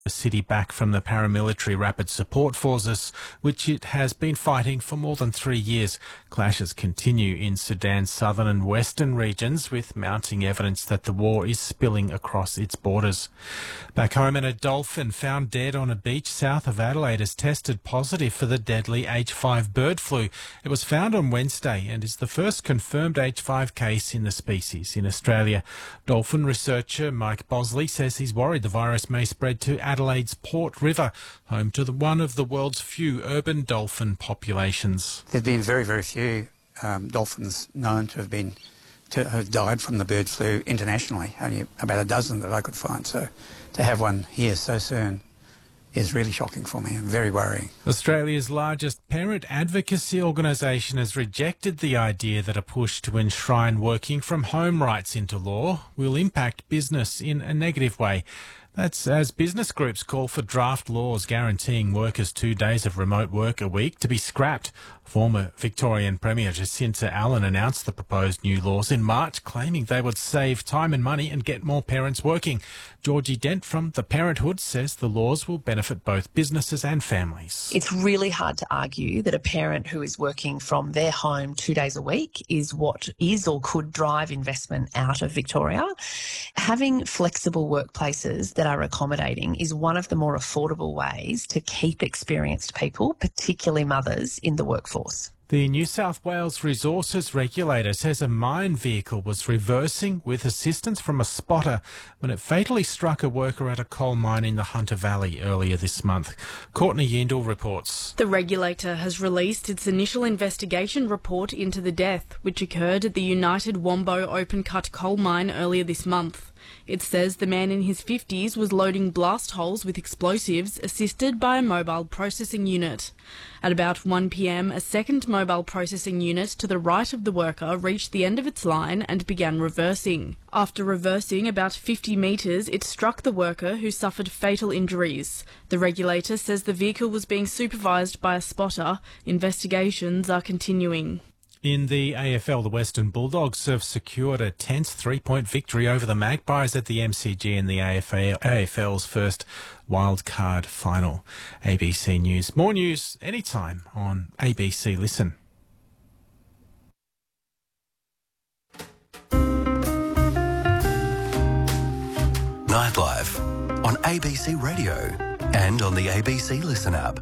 the city back from the paramilitary Rapid Support Forces, which it has been fighting for more than 3 years. Clashes continue in Sudan's southern and western regions, with mounting evidence that the war is spilling across its borders. Back home, a dolphin found dead on a beach south of Adelaide has tested positive for the deadly H5 bird flu. It was found on Wednesday and is the first confirmed H5 case in the species in Australia. Dolphin researcher Mike Bosley says he's worried the virus may spread to Adelaide's Port River, home to one of the world's few urban dolphin populations. There's been very, very few dolphins known to have died from the bird flu internationally, only about a dozen that I could find. So to have one here so soon is really shocking for me and very worrying. Australia's largest parent advocacy organisation has rejected the idea that a push to enshrine working from home rights into law will impact business in a negative way. That's as business groups call for draft laws guaranteeing workers 2 days of remote work a week to be scrapped. Former Victorian Premier Jacinta Allen announced the proposed new laws in March, claiming they would save time and money and get more parents working. Georgie Dent from The Parenthood says the laws will benefit both businesses and families. It's really hard to argue that a parent who is working from their home 2 days a week is what is or could drive investment out of Victoria. Having flexible workplaces that are accommodating is one of the more affordable ways to keep experienced people, particularly mothers, in the workforce. The New South Wales Resources Regulator says a mine vehicle was reversing with assistance from a spotter when it fatally struck a worker at a coal mine in the Hunter Valley earlier this month. Courtney Yindle reports. The regulator has released its initial investigation report into the death, which occurred at the United Wombo open cut coal mine earlier this month. It says the man in his 50s was loading blast holes with explosives assisted by a mobile processing unit. At about 1 p.m, a second mobile processing unit to the right of the worker reached the end of its line and began reversing. After reversing about 50 metres, it struck the worker, who suffered fatal injuries. The regulator says the vehicle was being supervised by a spotter. Investigations are continuing. In the AFL, the Western Bulldogs have secured a tense 3-point victory over the Magpies at the MCG in the AFL's first wildcard final. ABC News. More news anytime on ABC Listen. Nightlife on ABC Radio and on the ABC Listen app.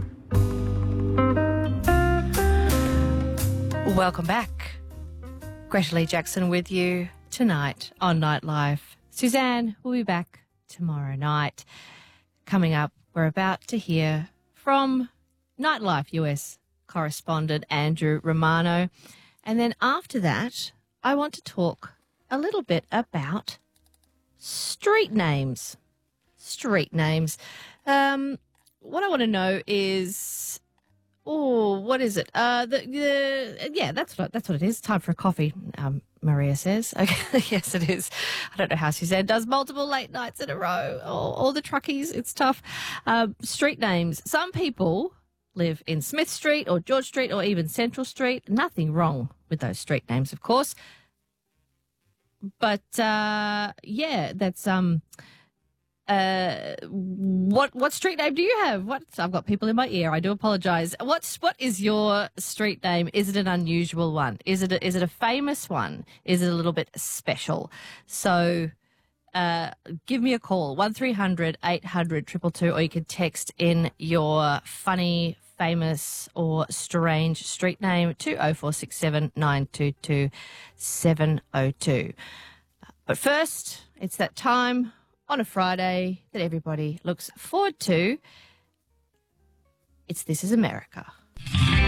Welcome back. Greta Lee Jackson with you tonight on Nightlife. Suzanne will be back tomorrow night. Coming up, we're about to hear from Nightlife US correspondent Andrew Romano. And then after that, I want to talk a little bit about street names. Street names. What I want to know is... Oh, what is it? Yeah, that's what it is. Time for a coffee, Maria says. Okay, yes, it is. I don't know how Suzanne does multiple late nights in a row. All the truckies, it's tough. Street names. Some people live in Smith Street or George Street or even Central Street. Nothing wrong with those street names, of course. But, yeah, that's... What street name do you have? I've got people in my ear. I do apologise. What is your street name? Is it an unusual one? Is it a famous one? Is it a little bit special? So, give me a call 1300 800 222, or you can text in your funny, famous or strange street name to 0467 922 702. But first, it's that time on a Friday that everybody looks forward to. It's This Is America.